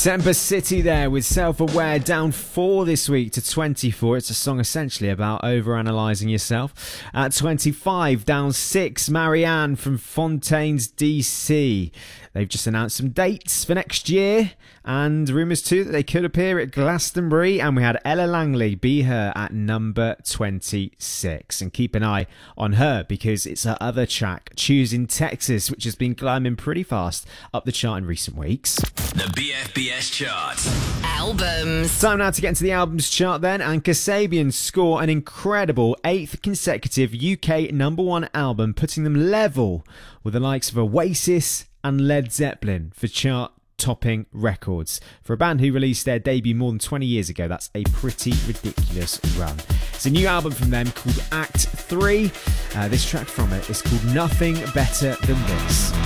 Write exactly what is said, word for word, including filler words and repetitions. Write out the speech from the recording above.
September City there with Self-Aware, down four this week to twenty-four. It's a song essentially about overanalyzing yourself. At twenty-five, down six, Marianne from Fontaines D C. They've just announced some dates for next year and rumours too that they could appear at Glastonbury. And we had Ella Langley, Be Her, at number twenty-six. And keep an eye on her because it's her other track, Choosing Texas, which has been climbing pretty fast up the chart in recent weeks. The B F B S chart. Albums. Time now to get into the albums chart then, and Kasabian score an incredible eighth consecutive U K number one album, putting them level with the likes of Oasis and Led Zeppelin for chart-topping records. For a band who released their debut more than twenty years ago, that's a pretty ridiculous run. It's a new album from them called Act three. Uh, this track from it is called Nothing Better Than This.